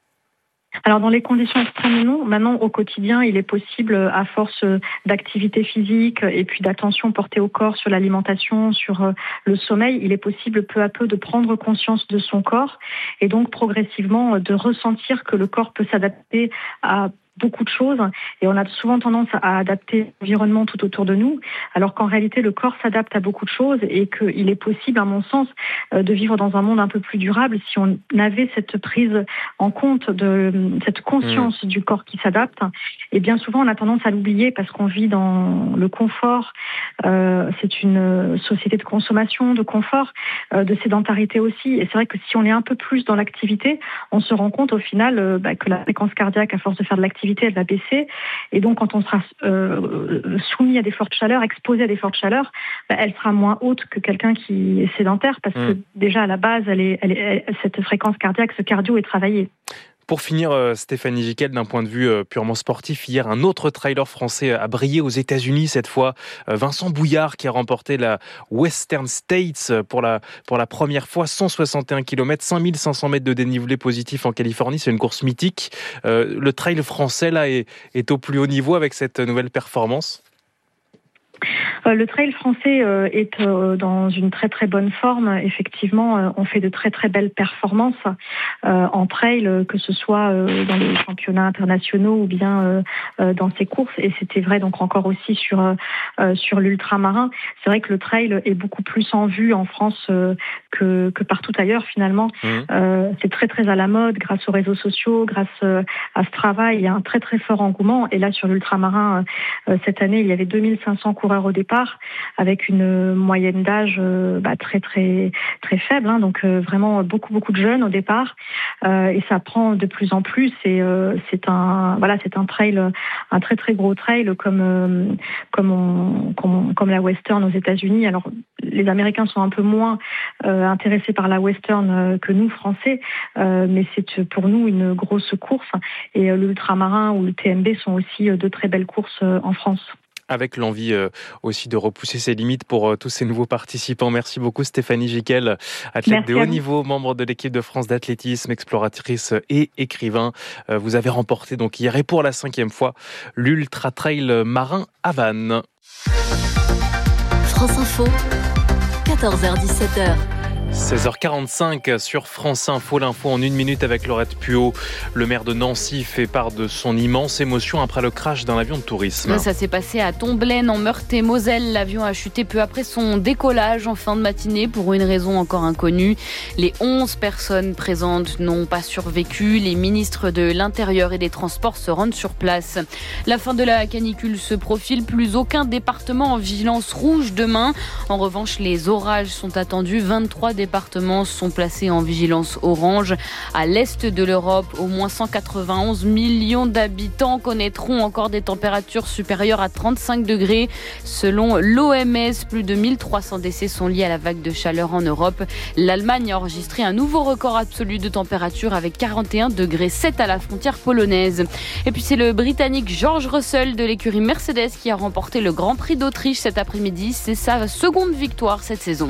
Alors dans les conditions extrêmes, non. Maintenant, au quotidien, il est possible, à force d'activité physique et puis d'attention portée au corps sur l'alimentation, sur le sommeil, il est possible peu à peu de prendre conscience de son corps et donc progressivement de ressentir que le corps peut s'adapter à beaucoup de choses et on a souvent tendance à adapter l'environnement tout autour de nous, alors qu'en réalité le corps s'adapte à beaucoup de choses et qu'il est possible, à mon sens, de vivre dans un monde un peu plus durable si on avait cette prise en compte de cette conscience mmh. du corps qui s'adapte. Et bien souvent on a tendance à l'oublier parce qu'on vit dans le confort. Euh, c'est une société de consommation, de confort, euh, de sédentarité aussi. Et c'est vrai que si on est un peu plus dans l'activité, on se rend compte au final euh, bah, que la fréquence cardiaque, à force de faire de l'activité, elle va baisser et donc quand on sera euh, soumis à des fortes chaleurs, exposé à des fortes chaleurs, bah, elle sera moins haute que quelqu'un qui est sédentaire parce mmh. que déjà à la base, elle est, elle est, elle, cette fréquence cardiaque, ce cardio est travaillé. Pour finir, Stéphanie Gicquel, d'un point de vue purement sportif, hier, un autre trailer français a brillé aux États-Unis cette fois. Vincent Bouillard qui a remporté la Western States pour la, pour la première fois, cent soixante et un kilomètres, cinq mille cinq cents mètres de dénivelé positif en Californie. C'est une course mythique. Euh, le trail français là est, est au plus haut niveau avec cette nouvelle performance. Le trail français est dans une très très bonne forme. Effectivement, on fait de très très belles performances en trail, que ce soit dans les championnats internationaux ou bien dans ces courses. Et c'était vrai donc encore aussi sur sur l'ultramarin. C'est vrai que le trail est beaucoup plus en vue en France que que partout ailleurs finalement. Mmh. C'est très très à la mode grâce aux réseaux sociaux, grâce à ce travail. Il y a un très très fort engouement. Et là sur l'ultramarin cette année, il y avait deux mille cinq cents coureurs au départ, avec une moyenne d'âge euh, bah, très très très faible, hein, donc euh, vraiment beaucoup beaucoup de jeunes au départ, euh, et ça prend de plus en plus. Et euh, c'est un voilà, c'est un trail, un très très gros trail comme euh, comme, on, comme comme la Western aux États-Unis. Alors les Américains sont un peu moins euh, intéressés par la Western euh, que nous Français, euh, mais c'est pour nous une grosse course. Et euh, l'ultramarin ou le T M B sont aussi euh, de très belles courses euh, en France. Avec l'envie euh, aussi de repousser ses limites pour euh, tous ces nouveaux participants. Merci beaucoup Stéphanie Jiquel, athlète Merci de haut niveau, membre de l'équipe de France d'athlétisme, exploratrice et écrivain. Euh, vous avez remporté donc hier et pour la cinquième fois l'Ultra Trail Marin à Vannes. France Info, quatorze heures dix-sept heures. seize heures quarante-cinq sur France Info, l'info en une minute avec Laurette Puot. Le maire de Nancy fait part de son immense émotion après le crash d'un avion de tourisme. Ça s'est passé à Tomblaine en Meurthe-et-Moselle. L'avion a chuté peu après son décollage en fin de matinée pour une raison encore inconnue. Les onze personnes présentes n'ont pas survécu. Les ministres de l'Intérieur et des Transports se rendent sur place. La fin de la canicule se profile. Plus aucun département en vigilance rouge demain. En revanche, les orages sont attendus. vingt-trois départements sont placés en vigilance orange. À l'est de l'Europe, au moins cent quatre-vingt-onze millions d'habitants connaîtront encore des températures supérieures à trente-cinq degrés. Selon l'O M S, plus de mille trois cents décès sont liés à la vague de chaleur en Europe. L'Allemagne a enregistré un nouveau record absolu de température avec quarante et un degrés sept à la frontière polonaise. Et puis c'est le Britannique George Russell de l'écurie Mercedes qui a remporté le Grand Prix d'Autriche cet après-midi. C'est sa seconde victoire cette saison.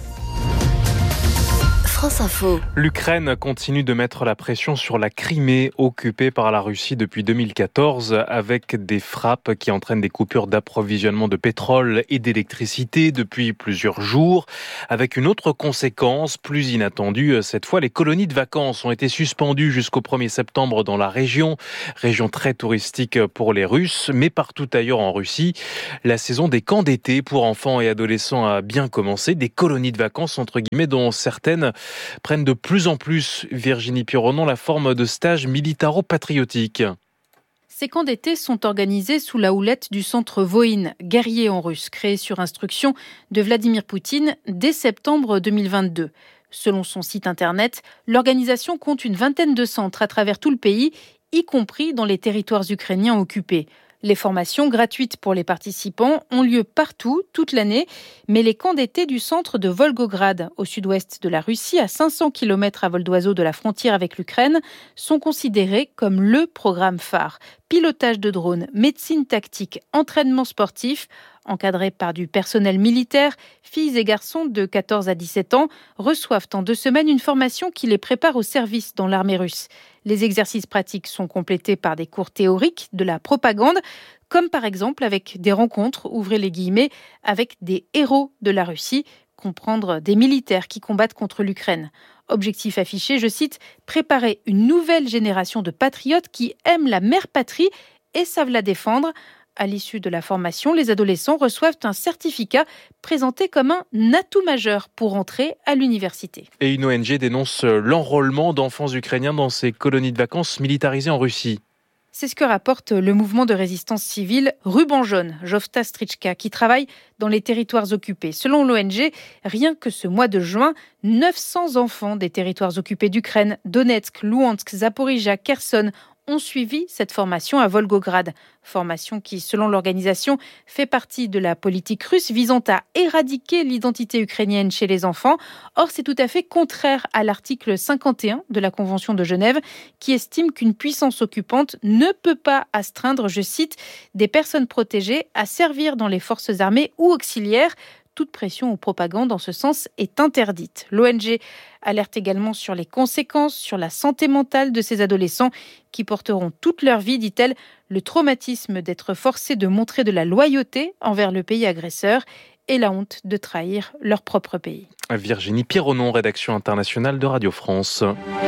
France Info. L'Ukraine continue de mettre la pression sur la Crimée, occupée par la Russie depuis deux mille quatorze, avec des frappes qui entraînent des coupures d'approvisionnement de pétrole et d'électricité depuis plusieurs jours. Avec une autre conséquence, plus inattendue, cette fois, les colonies de vacances ont été suspendues jusqu'au premier septembre dans la région, région très touristique pour les Russes, mais partout ailleurs en Russie. La saison des camps d'été pour enfants et adolescents a bien commencé, des colonies de vacances, entre guillemets, dont certaines prennent de plus en plus, Virginie Pironon, la forme de stages militaro-patriotiques. Ces camps d'été sont organisés sous la houlette du centre Voïne, guerrier en russe, créé sur instruction de Vladimir Poutine dès septembre deux mille vingt-deux. Selon son site internet, l'organisation compte une vingtaine de centres à travers tout le pays, y compris dans les territoires ukrainiens occupés. Les formations gratuites pour les participants ont lieu partout, toute l'année, mais les camps d'été du centre de Volgograd, au sud-ouest de la Russie, à cinq cents kilomètres à vol d'oiseau de la frontière avec l'Ukraine, sont considérés comme le programme phare. Pilotage de drones, médecine tactique, entraînement sportif, encadrés par du personnel militaire, filles et garçons de quatorze à dix-sept ans reçoivent en deux semaines une formation qui les prépare au service dans l'armée russe. Les exercices pratiques sont complétés par des cours théoriques de la propagande, comme par exemple avec des rencontres, ouvrez les guillemets, avec des héros de la Russie, comprendre des militaires qui combattent contre l'Ukraine. Objectif affiché, je cite, préparer une nouvelle génération de patriotes qui aiment la mère patrie et savent la défendre. À l'issue de la formation, les adolescents reçoivent un certificat présenté comme un atout majeur pour entrer à l'université. Et une O N G dénonce l'enrôlement d'enfants ukrainiens dans ces colonies de vacances militarisées en Russie. C'est ce que rapporte le mouvement de résistance civile Ruban Jaune, Jovta Strichka, qui travaille dans les territoires occupés. Selon l'O N G, rien que ce mois de juin, neuf cents enfants des territoires occupés d'Ukraine, Donetsk, Louhansk, Zaporijia, Kherson, ont suivi cette formation à Volgograd. Formation qui, selon l'organisation, fait partie de la politique russe visant à éradiquer l'identité ukrainienne chez les enfants. Or, c'est tout à fait contraire à l'article cinquante et un de la Convention de Genève qui estime qu'une puissance occupante ne peut pas astreindre, je cite, des personnes protégées à servir dans les forces armées ou auxiliaires. Toute pression ou propagande en ce sens est interdite. L'O N G alerte également sur les conséquences sur la santé mentale de ces adolescents qui porteront toute leur vie, dit-elle, le traumatisme d'être forcés de montrer de la loyauté envers le pays agresseur et la honte de trahir leur propre pays. Virginie Pironon, rédaction internationale de Radio France.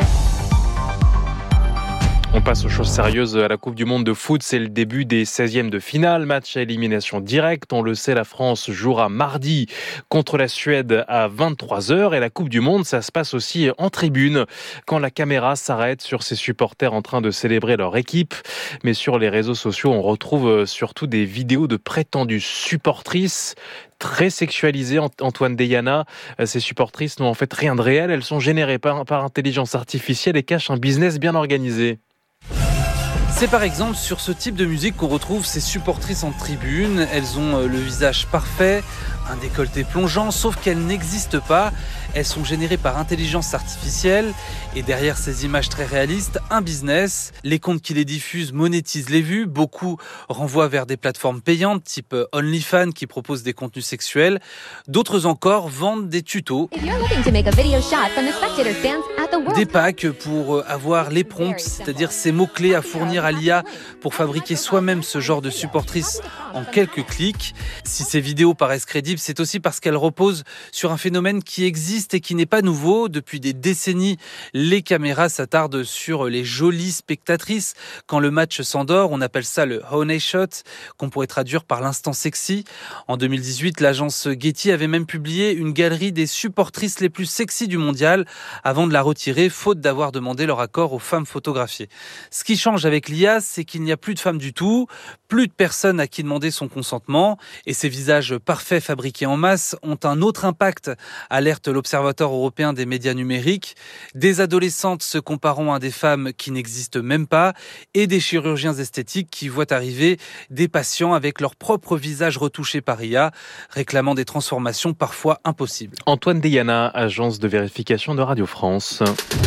On passe aux choses sérieuses à la Coupe du Monde de foot. C'est le début des seizièmes de finale. Match à élimination directe. On le sait, la France jouera mardi contre la Suède à vingt-trois heures. Et la Coupe du Monde, ça se passe aussi en tribune quand la caméra s'arrête sur ses supporters en train de célébrer leur équipe. Mais sur les réseaux sociaux, on retrouve surtout des vidéos de prétendues supportrices très sexualisées. Antoine Deyana, ces supportrices n'ont en fait rien de réel. Elles sont générées par, par intelligence artificielle et cachent un business bien organisé. C'est par exemple sur ce type de musique qu'on retrouve ces supportrices en tribune. Elles ont le visage parfait, un décolleté plongeant, sauf qu'elles n'existent pas. Elles sont générées par intelligence artificielle et derrière ces images très réalistes, un business. Les comptes qui les diffusent monétisent les vues. Beaucoup renvoient vers des plateformes payantes type OnlyFans qui proposent des contenus sexuels. D'autres encore vendent des tutos, des packs pour avoir les prompts, c'est-à-dire ces mots-clés à fournir à l'I A pour fabriquer soi-même ce genre de supportrice en quelques clics. Si ces vidéos paraissent crédibles, c'est aussi parce qu'elles reposent sur un phénomène qui existe et qui n'est pas nouveau. Depuis des décennies, les caméras s'attardent sur les jolies spectatrices. Quand le match s'endort, on appelle ça le honey shot, qu'on pourrait traduire par l'instant sexy. En deux mille dix-huit, l'agence Getty avait même publié une galerie des supportrices les plus sexy du mondial avant de la retirer, faute d'avoir demandé leur accord aux femmes photographiées. Ce qui change avec l'I A, c'est qu'il n'y a plus de femmes du tout, plus de personnes à qui demander son consentement, et ces visages parfaits fabriqués en masse ont un autre impact, alerte l'Observatoire européen des médias numériques. Des adolescentes se comparant à des femmes qui n'existent même pas, et des chirurgiens esthétiques qui voient arriver des patients avec leur propre visage retouché par I A, réclamant des transformations parfois impossibles. Antoine Deyana, agence de vérification de Radio France.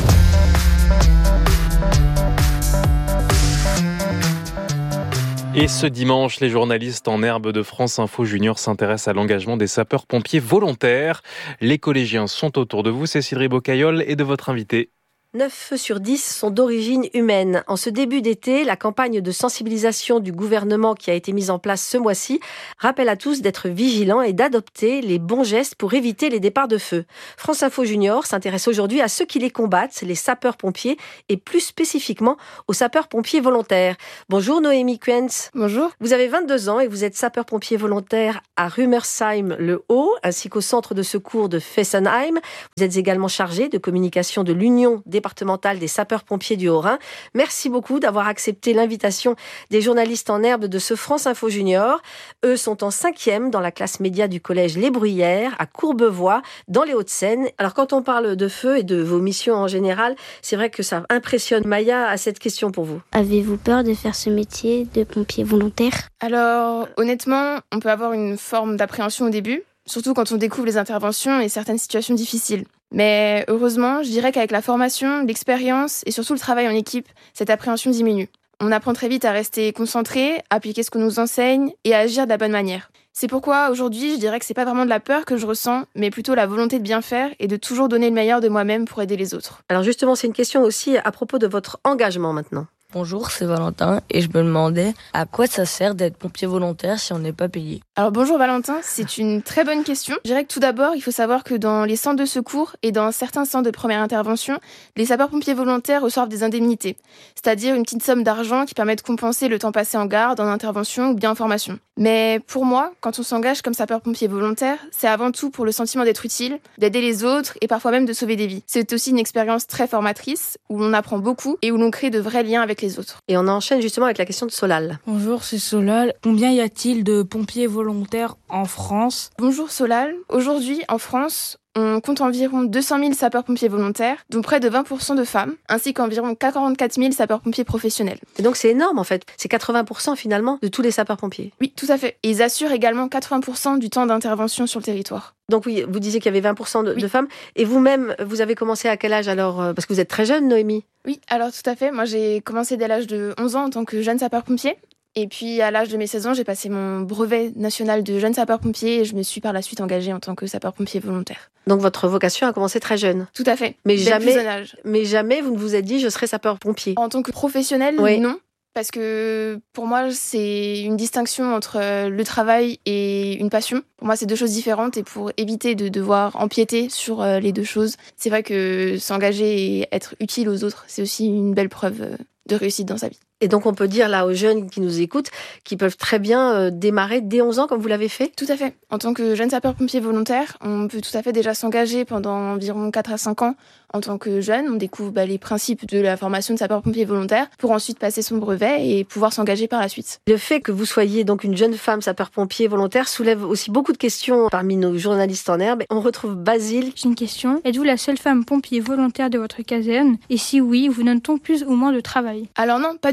Et ce dimanche, les journalistes en herbe de France Info Junior s'intéressent à l'engagement des sapeurs-pompiers volontaires. Les collégiens sont autour de vous, Cécile Ribaud-Caillol, et de votre invité. neuf feux sur dix sont d'origine humaine. En ce début d'été, la campagne de sensibilisation du gouvernement qui a été mise en place ce mois-ci rappelle à tous d'être vigilants et d'adopter les bons gestes pour éviter les départs de feu. France Info Junior s'intéresse aujourd'hui à ceux qui les combattent, les sapeurs-pompiers, et plus spécifiquement aux sapeurs-pompiers volontaires. Bonjour Noémie Kuentz. Bonjour. Vous avez vingt-deux ans et vous êtes sapeur-pompier volontaire à Rumersheim-le-Haut, ainsi qu'au centre de secours de Fessenheim. Vous êtes également chargé de communication de l'Union des départementale des sapeurs-pompiers du Haut-Rhin. Merci beaucoup d'avoir accepté l'invitation des journalistes en herbe de ce France Info Junior. Eux sont en cinquième dans la classe média du collège Les Bruyères à Courbevoie, dans les Hauts-de-Seine. Alors quand on parle de feu et de vos missions en général, c'est vrai que ça impressionne. Maya a cette question pour vous. Avez-vous peur de faire ce métier de pompier volontaire ? Alors honnêtement, on peut avoir une forme d'appréhension au début, surtout quand on découvre les interventions et certaines situations difficiles. Mais heureusement, je dirais qu'avec la formation, l'expérience et surtout le travail en équipe, cette appréhension diminue. On apprend très vite à rester concentré, à appliquer ce qu'on nous enseigne et à agir de la bonne manière. C'est pourquoi aujourd'hui, je dirais que c'est pas vraiment de la peur que je ressens, mais plutôt la volonté de bien faire et de toujours donner le meilleur de moi-même pour aider les autres. Alors justement, c'est une question aussi à propos de votre engagement maintenant. Bonjour, c'est Valentin et je me demandais à quoi ça sert d'être pompier volontaire si on n'est pas payé. Alors bonjour Valentin, c'est une très bonne question. Je dirais que tout d'abord, il faut savoir que dans les centres de secours et dans certains centres de première intervention, les sapeurs-pompiers volontaires reçoivent des indemnités, c'est-à-dire une petite somme d'argent qui permet de compenser le temps passé en garde, en intervention ou bien en formation. Mais pour moi, quand on s'engage comme sapeur-pompier volontaire, c'est avant tout pour le sentiment d'être utile, d'aider les autres et parfois même de sauver des vies. C'est aussi une expérience très formatrice où l'on apprend beaucoup et où l'on crée de vrais liens avec les autres. Et on enchaîne justement avec la question de Solal. Bonjour, c'est Solal. Combien y a-t-il de pompiers volontaires en France ? Bonjour Solal. Aujourd'hui, en France, on compte environ deux cent mille sapeurs-pompiers volontaires, dont près de vingt pour cent de femmes, ainsi qu'environ quarante-quatre mille sapeurs-pompiers professionnels. Et donc c'est énorme en fait, c'est quatre-vingts pour cent finalement de tous les sapeurs-pompiers. Oui, tout à fait. Et ils assurent également quatre-vingts pour cent du temps d'intervention sur le territoire. Donc oui, vous disiez qu'il y avait vingt pour cent de, oui. de femmes. Et vous-même, vous avez commencé à quel âge alors ? Parce que vous êtes très jeune, Noémie. Oui, alors tout à fait. Moi j'ai commencé dès l'âge de onze ans en tant que jeune sapeur-pompier. Et puis, à l'âge de mes seize ans, j'ai passé mon brevet national de jeune sapeur-pompier et je me suis par la suite engagée en tant que sapeur-pompier volontaire. Donc, votre vocation a commencé très jeune. Tout à fait. Mais dès jamais, plus jeune âge. mais jamais vous ne vous êtes dit, je serai sapeur-pompier. En tant que professionnel, oui. non. Parce que pour moi, c'est une distinction entre le travail et une passion. Pour moi, c'est deux choses différentes et pour éviter de devoir empiéter sur les deux choses, c'est vrai que s'engager et être utile aux autres, c'est aussi une belle preuve de réussite dans sa vie. Et donc, on peut dire là aux jeunes qui nous écoutent qu'ils peuvent très bien euh, démarrer dès onze ans, comme vous l'avez fait ? Tout à fait. En tant que jeune sapeur-pompier volontaire, on peut tout à fait déjà s'engager pendant environ quatre à cinq ans. En tant que jeune, on découvre bah, les principes de la formation de sapeur-pompier volontaire pour ensuite passer son brevet et pouvoir s'engager par la suite. Le fait que vous soyez donc une jeune femme sapeur-pompier volontaire soulève aussi beaucoup de questions parmi nos journalistes en herbe. On retrouve Basile. J'ai une question. Êtes-vous la seule femme pompier volontaire de votre caserne ? Et si oui, vous donne-t-on plus ou moins de travail ? Alors non, pas du tout.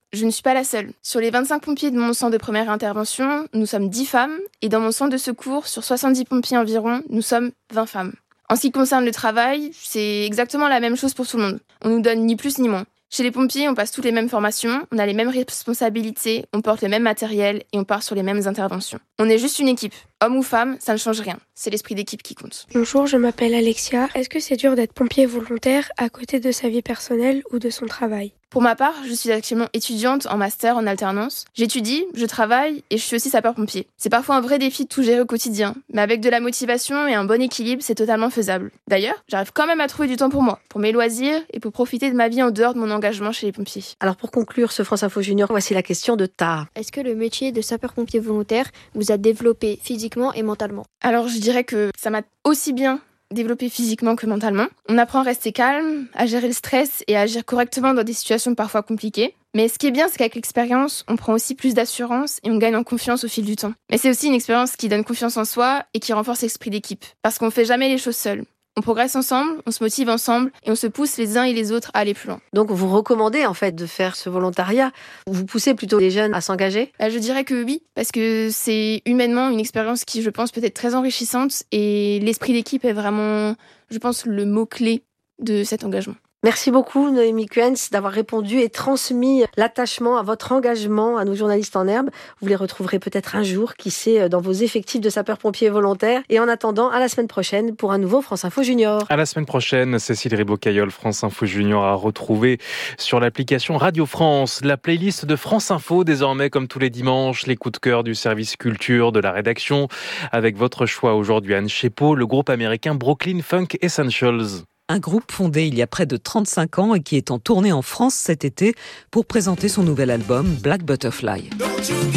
je ne suis pas la seule. Sur les vingt-cinq pompiers de mon centre de première intervention, nous sommes dix femmes, et dans mon centre de secours, sur soixante-dix pompiers environ, nous sommes vingt femmes. En ce qui concerne le travail, c'est exactement la même chose pour tout le monde. On nous donne ni plus ni moins. Chez les pompiers, on passe toutes les mêmes formations, on a les mêmes responsabilités, on porte le même matériel et on part sur les mêmes interventions. On est juste une équipe. Homme ou femme, ça ne change rien. C'est l'esprit d'équipe qui compte. Bonjour, je m'appelle Alexia. Est-ce que c'est dur d'être pompier volontaire à côté de sa vie personnelle ou de son travail ? Pour ma part, je suis actuellement étudiante en master en alternance. J'étudie, je travaille et je suis aussi sapeur-pompier. C'est parfois un vrai défi de tout gérer au quotidien, mais avec de la motivation et un bon équilibre, c'est totalement faisable. D'ailleurs, j'arrive quand même à trouver du temps pour moi, pour mes loisirs et pour profiter de ma vie en dehors de mon engagement chez les pompiers. Alors pour conclure ce France Info Junior, voici la question de Tara. Est-ce que le métier de sapeur-pompier volontaire vous a développé physiquement et mentalement ? Alors je dirais que ça m'a aussi bien développé physiquement que mentalement. On apprend à rester calme, à gérer le stress et à agir correctement dans des situations parfois compliquées. Mais ce qui est bien, c'est qu'avec l'expérience, on prend aussi plus d'assurance et on gagne en confiance au fil du temps. Mais c'est aussi une expérience qui donne confiance en soi et qui renforce l'esprit d'équipe. Parce qu'on ne fait jamais les choses seuls. On progresse ensemble, on se motive ensemble et on se pousse les uns et les autres à aller plus loin. Donc vous recommandez en fait de faire ce volontariat ? Vous poussez plutôt les jeunes à s'engager ? Je dirais que oui, parce que c'est humainement une expérience qui, je pense, peut être très enrichissante et l'esprit d'équipe est vraiment, je pense, le mot-clé de cet engagement. Merci beaucoup Noémie Kuens d'avoir répondu et transmis l'attachement à votre engagement à nos journalistes en herbe. Vous les retrouverez peut-être un jour, qui sait, dans vos effectifs de sapeurs-pompiers volontaires. Et en attendant, à la semaine prochaine pour un nouveau France Info Junior. À la semaine prochaine, Cécile Ribaud-Caillol, France Info Junior à retrouver sur l'application Radio France. La playlist de France Info, désormais comme tous les dimanches, les coups de cœur du service culture de la rédaction. Avec votre choix aujourd'hui, Anne Chepeau, le groupe américain Brooklyn Funk Essentials. Un groupe fondé il y a près de trente-cinq ans et qui est en tournée en France cet été pour présenter son nouvel album Black Butterfly.